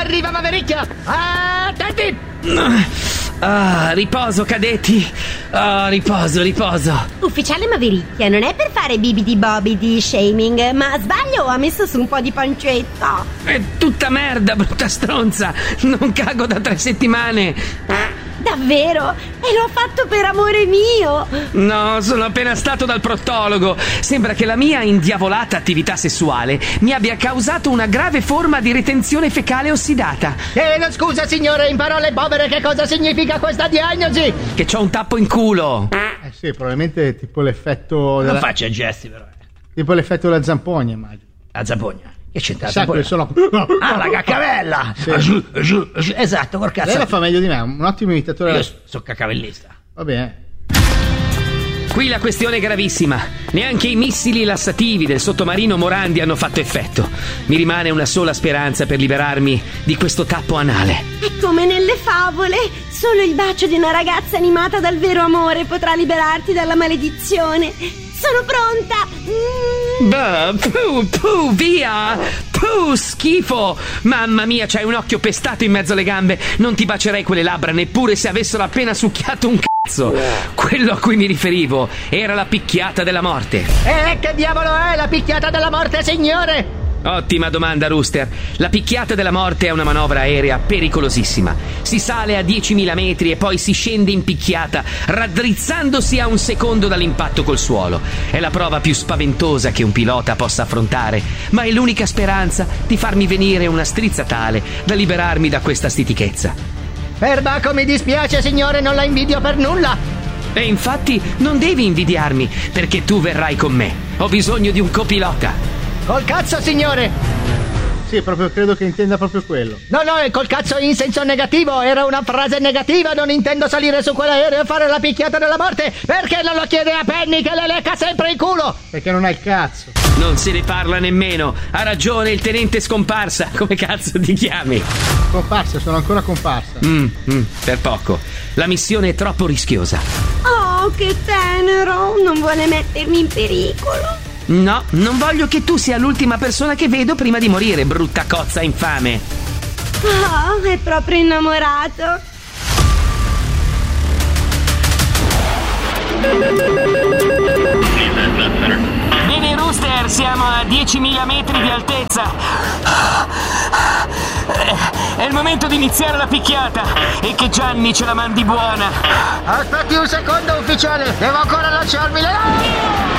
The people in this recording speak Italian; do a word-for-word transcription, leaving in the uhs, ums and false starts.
arriva Mavericchio! Attenti! Ah, riposo, cadetti. Ah, riposo, riposo. Ufficiale Mavericchia, non è per fare bibidi bobidi shaming, ma sbaglio o ha messo su un po' di pancetta? È tutta merda, brutta stronza. Non cago da tre settimane. Davvero? E l'ho fatto per amore mio? No, sono appena stato dal proctologo. Sembra che la mia indiavolata attività sessuale mi abbia causato una grave forma di retenzione fecale ossidata. Chiedo scusa, signore, in parole povere che cosa significa questa diagnosi? Che c'ho un tappo in culo. Eh sì, probabilmente è tipo l'effetto della... Non faccia gesti però. Tipo l'effetto della zampogna, immagino. La zampogna. Che c'entra la Sa che zampogna? sono... Ah, la caccavella! Sì. Giù, giù, giù. Esatto, col cazzo. Lei la fa meglio di me, un ottimo imitatore. Io sono caccavellista. Va bene. Qui la questione è gravissima. Neanche i missili lassativi del sottomarino Morandi hanno fatto effetto. Mi rimane una sola speranza per liberarmi di questo tappo anale. È come nelle favole. Solo il bacio di una ragazza animata dal vero amore potrà liberarti dalla maledizione. Sono pronta. Mm. Beh, puh, puh, via! Puh, schifo! Mamma mia, c'hai un occhio pestato in mezzo alle gambe. Non ti bacerei quelle labbra neppure se avessero appena succhiato un cazzo. Quello a cui mi riferivo era la picchiata della morte. E che diavolo è la picchiata della morte, signore? Ottima domanda, Rooster. La picchiata della morte è una manovra aerea pericolosissima. Si sale a diecimila metri e poi si scende in picchiata, raddrizzandosi a un secondo dall'impatto col suolo. È la prova più spaventosa che un pilota possa affrontare, ma è l'unica speranza di farmi venire una strizza tale da liberarmi da questa stitichezza. Perbacco, mi dispiace, signore, non la invidio per nulla. E infatti non devi invidiarmi, perché tu verrai con me. Ho bisogno di un copilota. Col cazzo, signore! Sì, proprio credo che intenda proprio quello. No, no, è col cazzo in senso negativo. Era una frase negativa. Non intendo salire su quell'aereo e fare la picchiata della morte. Perché non lo chiede a Penny che le lecca sempre il culo? Perché non hai il cazzo. Non se ne parla nemmeno. Ha ragione il tenente scomparsa. Come cazzo ti chiami? Comparsa, sono ancora comparsa. Mm, mm, per poco. La missione è troppo rischiosa. Oh, che tenero. Non vuole mettermi in pericolo. No, non voglio che tu sia l'ultima persona che vedo prima di morire, brutta cozza infame. Oh, è proprio innamorato. Bene, Rooster, siamo a diecimila metri di altezza. È il momento di iniziare la picchiata e che Gianni ce la mandi buona. Aspetti un secondo, ufficiale. Devo ancora lanciarmi le...